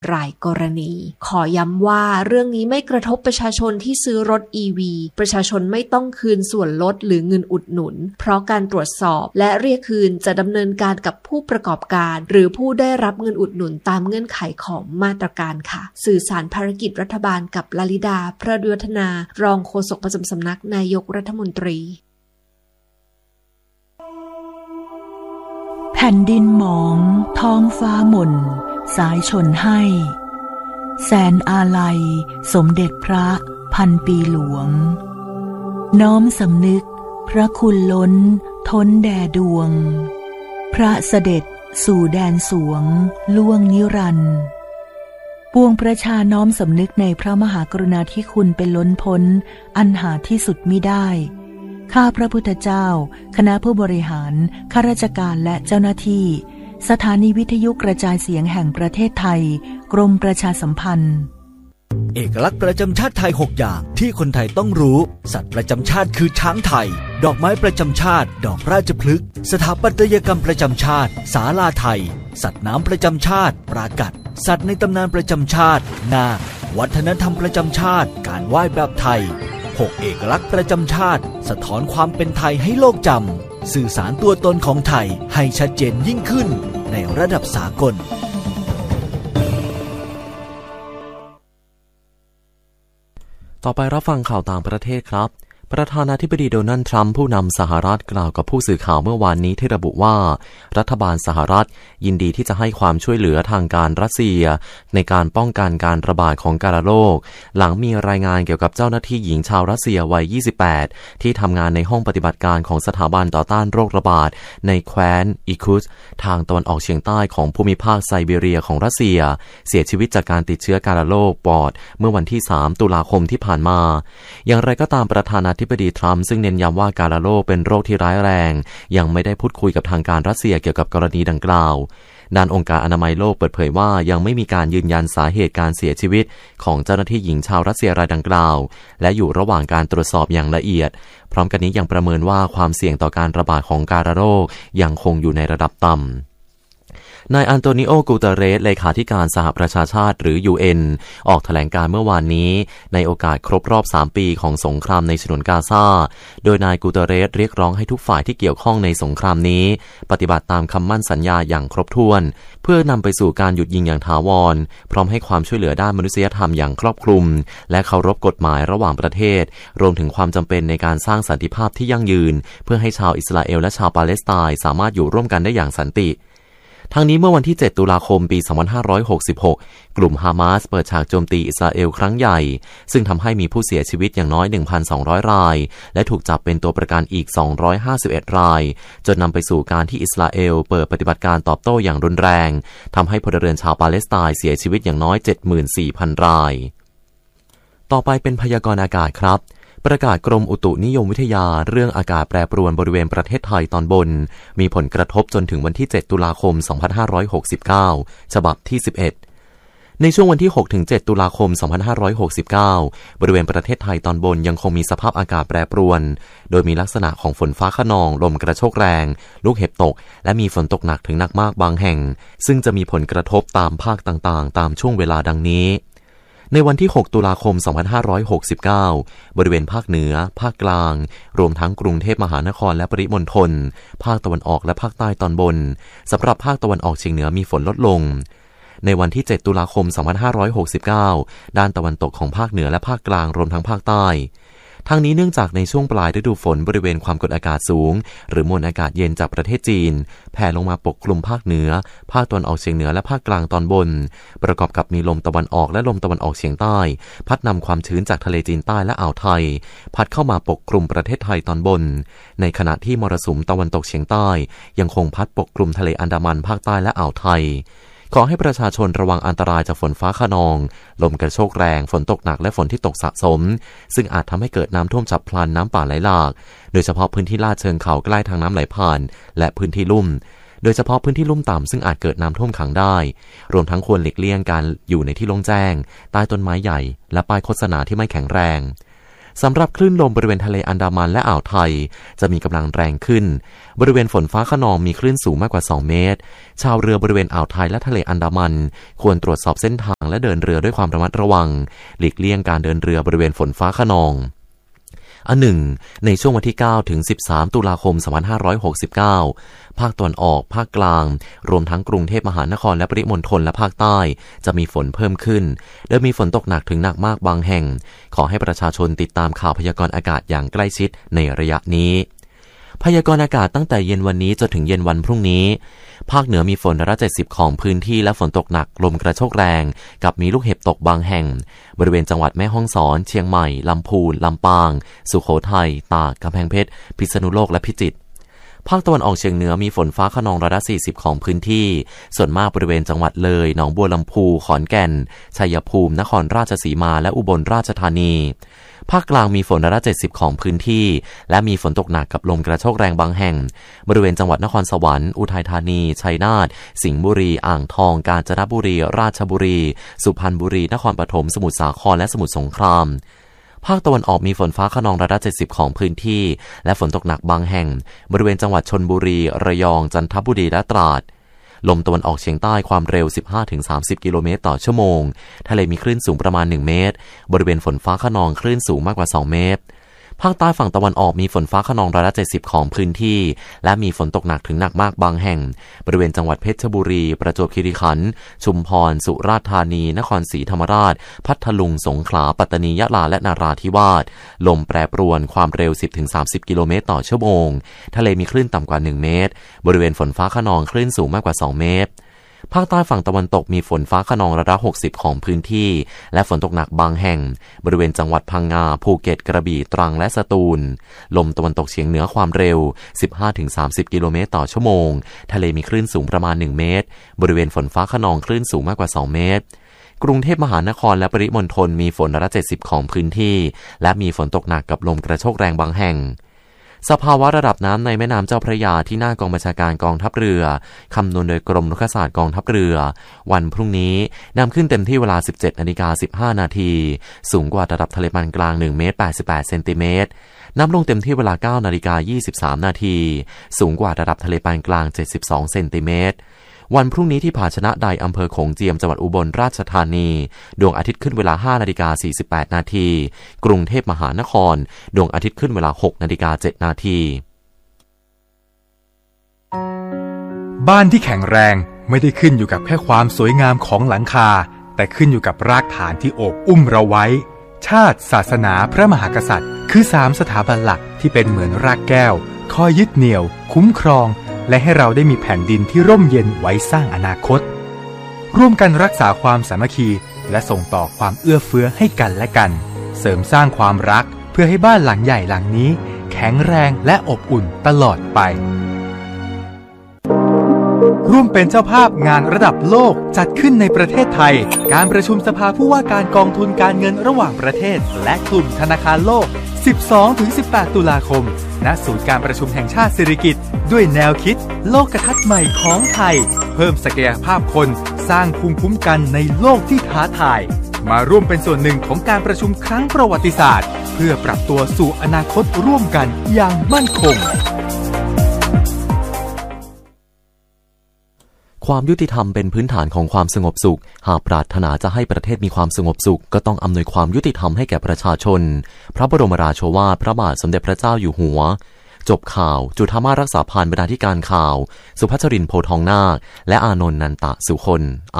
รายกรณีขอย้ำว่าเรื่องนี้ไม่กระทบประชาชนที่ซื้อรถ EV ประชาชนไม่ต้องคืนส่วนลดหรือเงินอุดหนุนเพราะการตรวจสอบและเรียกคืนจะดำเนินการกับผู้ประกอบการหรือผู้ได้รับเงินอุดหนุนตามเงื่อนไขของมาตรการค่ะสื่อสารภารกิจรัฐบาลกับลลิดา พระดุวัฒนารองโฆษกประจำสำนักนายกรัฐมนตรีแผ่นดินหมองท้องฟ้าหม่นสายชนให้แสนอาลัยสมเด็จพระพันปีหลวงน้อมสำนึกพระคุณล้นท้นแด่ดวงพระเสด็จสู่แดนสวงล่วงนิรันดร์ปวงประชาน้อมสำนึกในพระมหากรุณาธิคุณเป็นล้นพ้นอันหาที่สุดมิได้ข้าพระพุทธเจ้าคณะผู้บริหารข้าราชการและเจ้าหน้าที่สถานีวิทยุกระจายเสียงแห่งประเทศไทยกรมประชาสัมพันธ์เอกลักษณ์ประจำชาติไทย6อย่างที่คนไทยต้องรู้สัตว์ประจำชาติคือช้างไทยดอกไม้ประจำชาติดอกราชพฤกษ์สถาปัตยกรรมประจำชาติศาลาไทยสัตว์น้ำประจำชาติปรากัดสัตว์ในตำนานประจำชาตินาควัฒนธรรมประจำชาติการไหว้แบบไทย6เอกลักษณ์ประจำชาติสะท้อนความเป็นไทยให้โลกจำสื่อสารตัวตนของไทยให้ชัดเจนยิ่งขึ้นในระดับสากลต่อไปรับฟังข่าวต่างประเทศครับประธานาธิบดีโดนัลด์ทรัมป์ผู้นำสหรัฐกล่าวกับผู้สื่อข่าวเมื่อวานนี้ที่ระบุว่ารัฐบาลสหรัฐยินดีที่จะให้ความช่วยเหลือทางการรัสเซียในการป้องกันการระบาดของกาฬโรคหลังมีรายงานเกี่ยวกับเจ้าหน้าที่หญิงชาวรัสเซียวัย 28 ที่ทำงานในห้องปฏิบัติการของสถาบันต่อต้านโรคระบาดในแคว้นอิคุสทางตะวันออกเฉียงใต้ของภูมิภาคไซบีเรียของรัสเซียเสียชีวิตจากการติดเชื้อกาฬโรคปอดเมื่อวันที่ 3 ตุลาคมที่ผ่านมาอย่างไรก็ตามประธานาธิบดีทรัมป์ซึ่งเน้นย้ำว่ากาฬโรคเป็นโรคที่ร้ายแรงยังไม่ได้พูดคุยกับทางการรัสเซียเกี่ยวกับกรณีดังกล่าวด้านองค์การอนามัยโลกเปิดเผยว่ายังไม่มีการยืนยันสาเหตุการเสียชีวิตของเจ้าหน้าที่หญิงชาวรัสเซียรายดังกล่าวและอยู่ระหว่างการตรวจสอบอย่างละเอียดพร้อมกันนี้ยังประเมินว่าความเสี่ยงต่อการระบาดของกาฬโรคยังคงอยู่ในระดับต่ำนายอันโตนิโอ กูเตเรสเลขาธิการสหประชาชาติหรือ UN ออกแถลงการเมื่อวานนี้ในโอกาสครบรอบ3 ปีของสงครามในฉนวนกาซาโดยนายกูเตเรสเรียกร้องให้ทุกฝ่ายที่เกี่ยวข้องในสงครามนี้ปฏิบัติตามคำมั่นสัญญาอย่างครบถ้วนเพื่อนำไปสู่การหยุดยิงอย่างถาวรพร้อมให้ความช่วยเหลือด้านมนุษยธรรมอย่างครอบคลุมและเคารพกฎหมายระหว่างประเทศรวมถึงความจำเป็นในการสร้างสันติภาพที่ยั่งยืนเพื่อให้ชาวอิสราเอลและชาวปาเลสไตน์สามารถอยู่ร่วมกันได้อย่างสันติทั้งนี้เมื่อวันที่ 7 ตุลาคม ปี 2566 กลุ่มฮามาสเปิดฉากโจมตีอิสราเอลครั้งใหญ่ซึ่งทำให้มีผู้เสียชีวิตอย่างน้อย 1,200 รายและถูกจับเป็นตัวประกันอีก 251 รายจนนำไปสู่การที่อิสราเอลเปิดปฏิบัติการตอบโต้อย่างรุนแรงทำให้พลเรือนชาวปาเลสไตน์เสียชีวิตอย่างน้อย 74,000 รายต่อไปเป็นพยากรณ์อากาศครับประกาศกรมอุตุนิยมวิทยาเรื่องอากาศแปรปรวนบริเวณประเทศไทยตอนบนมีผลกระทบจนถึงวันที่ 7 ตุลาคม 2569 ฉบับที่ 11 ในช่วงวันที่ 6-7 ตุลาคม 2569 บริเวณประเทศไทยตอนบนยังคงมีสภาพอากาศแปรปรวนโดยมีลักษณะของฝนฟ้าคะนองลมกระโชกแรงลูกเห็บตกและมีฝนตกหนักถึงหนักมากบางแห่งซึ่งจะมีผลกระทบตามภาคต่างๆตามช่วงเวลาดังนี้ในวันที่ 6 ตุลาคม 2569 บริเวณภาคเหนือภาคกลางรวมทั้งกรุงเทพมหานครและปริมณฑลภาคตะวันออกและภาคใต้ตอนบนสำหรับภาคตะวันออกเฉียงเหนือมีฝนลดลงในวันที่ 7 ตุลาคม 2569 ด้านตะวันตกของภาคเหนือและภาคกลางรวมทั้งภาคใต้ทั้งนี้เนื่องจากในช่วงปลายฤดูฝนบริเวณความกดอากาศสูงหรือมวลอากาศเย็นจากประเทศจีนแผ่ลงมาปกคลุมภาคเหนือภาคตะวันออกเฉียงเหนือและภาคกลางตอนบนประกอบกับมีลมตะวันออกและลมตะวันออกเฉียงใต้พัดนำความชื้นจากทะเลจีนใต้และอ่าวไทยพัดเข้ามาปกคลุมประเทศไทยตอนบนในขณะที่มรสุมตะวันตกเฉียงใต้ยังคงพัดปกคลุมทะเลอันดามันภาคใต้และอ่าวไทยขอให้ประชาชนระวังอันตรายจากฝนฟ้าคะนองลมกระโชกแรงฝนตกหนักและฝนที่ตกสะสมซึ่งอาจทำให้เกิดน้ำท่วมฉับพลันน้ำป่าไหลหลากโดยเฉพาะพื้นที่ลาดเชิงเขาใกล้ทางน้ำไหลผ่านและพื้นที่ลุ่มโดยเฉพาะพื้นที่ลุ่มต่ำซึ่งอาจเกิดน้ำท่วมขังได้รวมทั้งควรหลีกเลี่ยงการอยู่ในที่โล่งแจ้งใต้ต้นไม้ใหญ่และป้ายโฆษณาที่ไม่แข็งแรงสำหรับคลื่นลมบริเวณทะเลอันดามันและอ่าวไทยจะมีกำลังแรงขึ้นบริเวณฝนฟ้าคะนองมีคลื่นสูงมากกว่า2 เมตรชาวเรือบริเวณอ่าวไทยและทะเลอันดามันควรตรวจสอบเส้นทางและเดินเรือด้วยความระมัดระวังหลีกเลี่ยงการเดินเรือบริเวณฝนฟ้าคะนองอันหนึ่งในช่วงวันที่9ถึง13ตุลาคม2569ภาคตะวันออกภาคกลางรวมทั้งกรุงเทพมหานครและปริมณฑลและภาคใต้จะมีฝนเพิ่มขึ้นโดยมีฝนตกหนักถึงหนักมากบางแห่งขอให้ประชาชนติดตามข่าวพยากรณ์อากาศอย่างใกล้ชิดในระยะนี้พยากรณ์อากาศตั้งแต่เย็นวันนี้จนถึงเย็นวันพรุ่งนี้ภาคเหนือมีฝน170ของพื้นที่และฝนตกหนักลมกระโชกแรงกับมีลูกเห็บตกบางแห่งบริเวณจังหวัดแม่ฮ่องสอนเชียงใหม่ลำพูนลำปางสุโขทัยตากกำแพงเพชรพิษณุโลกและพิจิตรภาคตะวันออกเฉียงเหนือมีฝนฟ้าคะนอง40%ของพื้นที่ส่วนมากบริเวณจังหวัดเลยหนองบัวลำพูขอนแก่นชัยภูมินครราชสีมาและอุบลราชธานีภาคกลางมีฝน70%ของพื้นที่และมีฝนตกหนักกับลมกระโชกแรงบางแห่งบริเวณจังหวัดนครสวรรค์อุทัยธานีชัยนาทสิงห์บุรีอ่างทองกาญจนบุรีราชบุรีสุพรรณบุรีนครปฐมสมุทรสาครและสมุทรสงครามภาคตะวันออกมีฝนฟ้าคะนอง70%ของพื้นที่และฝนตกหนักบางแห่งบริเวณจังหวัดชลบุรีระยองจันทบุรีและตราดลมตะวันออกเฉียงใต้ความเร็ว 15-30 กิโลเมตรต่อชั่วโมงทะเลมีคลื่นสูงประมาณ1 เมตรบริเวณฝนฟ้าคะนองคลื่นสูงมากกว่า2 เมตรภาคใต้ฝั่งตะวันออกมีฝนฟ้าคะนอง70%ของพื้นที่และมีฝนตกหนักถึงหนักมากบางแห่งบริเวณจังหวัดเพชรบุรีประจวบคีรีขันธ์ชุมพรสุราษฎร์ธานีนครศรีธรรมราชพัทลุงสงขลาปัตตานียะลาและนราธิวาสลมแปรปรวนความเร็ว 10-30 กิโลเมตรต่อชั่วโมงทะเลมีคลื่นต่ำกว่า1 เมตรบริเวณฝนฟ้าคะนองคลื่นสูงมากกว่า2 เมตรภาคใต้ฝั่งตะวันตกมีฝนฟ้าคะนอง60%ของพื้นที่และฝนตกหนักบางแห่งบริเวณจังหวัดพังงาภูเก็ตกระบี่ตรังและสตูลลมตะวันตกเฉียงเหนือความเร็ว 15-30 กิโลเมตรต่อชั่วโมงทะเลมีคลื่นสูงประมาณ1 เมตรบริเวณฝนฟ้าคะนองคลื่นสูงมากกว่า2 เมตรกรุงเทพมหานครและปริมณฑลมีฝน70%ของพื้นที่และมีฝนตกหนักกับลมกระโชกแรงบางแห่งสภาวะระดับน้ำในแม่น้ำเจ้าพระยาที่หน้ากองบัญชาการกองทัพเรือคำนวณโดยกรมรุกขศาสตร์กองทัพเรือวันพรุ่งนี้น้ำขึ้นเต็มที่เวลา 17:15 น.สูงกว่าระดับทะเลปานกลาง1 เมตร 88 เซนติเมตรน้ำลงเต็มที่เวลา 9:23 น.สูงกว่าระดับทะเลปานกลาง72 เซนติเมตรวันพรุ่งนี้ที่ผาชนะใดอำเภอโขงเจียมจังหวัดอุบลราชธานีดวงอาทิตย์ขึ้นเวลา 5:48 น.กรุงเทพมหานครดวงอาทิตย์ขึ้นเวลา 6:07 น. บ้านที่แข็งแรงไม่ได้ขึ้นอยู่กับแค่ความสวยงามของหลังคาแต่ขึ้นอยู่กับรากฐานที่โอบอุ้มเราไว้ชาติศาสนาพระมหากษัตริย์คือ3 สถาบันหลักที่เป็นเหมือนรากแก้วคอยยึดเหนี่ยวคุ้มครองและให้เราได้มีแผ่นดินที่ร่มเย็นไว้สร้างอนาคตร่วมกันรักษาความสามัคคีและส่งต่อความเอื้อเฟื้อให้กันและกันเสริมสร้างความรักเพื่อให้บ้านหลังใหญ่หลังนี้แข็งแรงและอบอุ่นตลอดไปร่วมเป็นเจ้าภาพงานระดับโลกจัดขึ้นในประเทศไทยการประชุมสภาผู้ว่าการกองทุนการเงินระหว่างประเทศและกลุ่มธนาคารโลก 12-18 ตุลาคมณศูนย์การประชุมแห่งชาติสิริกิติ์ด้วยแนวคิดโลกทัศน์ใหม่ของไทยเพิ่มศักยภาพคนสร้างภูมิคุ้มกันในโลกที่ท้าทายมาร่วมเป็นส่วนหนึ่งของการประชุมครั้งประวัติศาสตร์เพื่อปรับตัวสู่อนาคตร่วมกันอย่างมั่นคงความยุติธรรมเป็นพื้นฐานของความสงบสุขหากปรารถนาจะให้ประเทศมีความสงบสุขก็ต้องอำนวยความยุติธรรมให้แก่ประชาชนพระบรมราโชวาทพระบาทสมเด็จพระเจ้าอยู่หัวจบข่าวจุฑามาสรักษาพานบรรณาธิการข่าวสุภัชรินทร์โพทองนาคและอานนท์นันตะสุคน